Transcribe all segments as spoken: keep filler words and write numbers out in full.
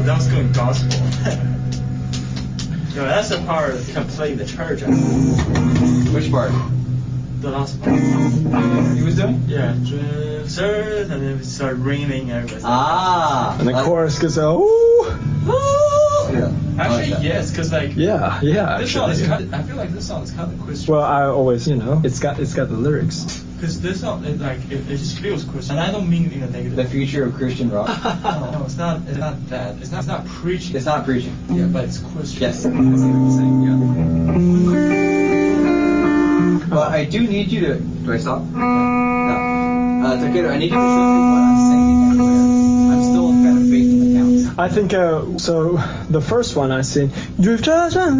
that was going gospel. No, that's the part that can play in the church. I think. Which part? The last part. He was doing? Yeah, and then it started raining and everything. Ah. And the like, chorus goes, oh. Yeah. Actually, like yes, because like Yeah, yeah. this song Actually, is yeah. kind of, I feel like this song is kind of Christian. Well, I always, you know, it's got it's got the lyrics. Because this song, it, like, it, it just feels Christian, and I don't mean it in a negative. The future of Christian rock. no, no, it's not. It's not that. It's not. It's not preaching. It's not preaching. Yeah, but it's Christian. Yes, I see what you're saying. Yeah. But I do need you to. Do I stop? No. Uh, Takeru, I need you to show me what I'm singing everywhere. I'm still kind of faking the counts. I think uh, so. The first one I sing. You've just been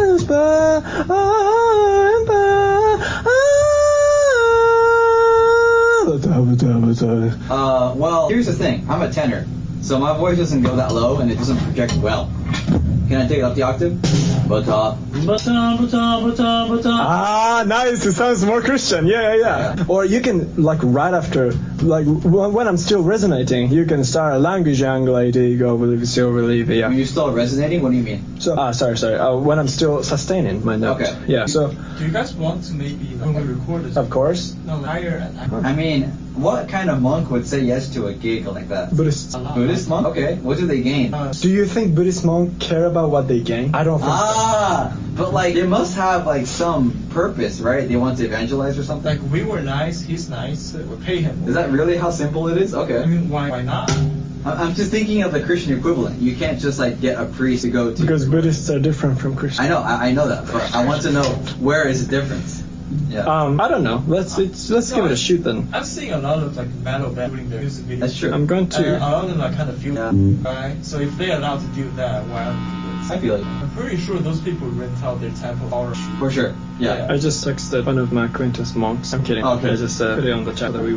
Uh, well, here's the thing. I'm a tenor, so my voice doesn't go that low and it doesn't project well. Can I take it up the octave? Bata, bata, bata, bata, bata. Ah, nice. It sounds more Christian. Yeah, yeah, yeah. Or you can, like, right after, like, when I'm still resonating, you can start a language angle I D, go believe, still believe, yeah. When you're still resonating, what do you mean? So, ah, sorry, sorry. Uh, when I'm still sustaining my note. Okay. Yeah, so. Do you guys want to maybe, when we record this? Of course. No, higher and higher. I mean, what kind of monk would say yes to a gig like that? Buddhist. Buddhist monk? Okay. What do they gain? Uh, Do you think Buddhist monks care about what they gain? I don't think so. Ah, but like, they must have like some purpose, right? They want to evangelize or something? Like, we were nice, he's nice, uh, we'll pay him. Is that really how simple it is? I Okay. mean, why, why not? I- I'm just thinking of the Christian equivalent. You can't just like get a priest to go to. Because Buddhists are different from Christians. I know, I, I know that, but I want to know where is the difference? Yeah. Um, I don't know. Let's it's, let's No, give it I- a shoot then. I'm seeing a lot of like metal bands doing their music videos. That's true. I'm going to. And a lot of them are kind of feel Yeah. right? So if they're allowed to do that, why aren't people? I feel like I'm pretty sure those people rent out their temple or for sure. Yeah. Yeah. I just texted one of my acquaintance monks. I'm kidding. Okay. I just uh, put it on the chat that we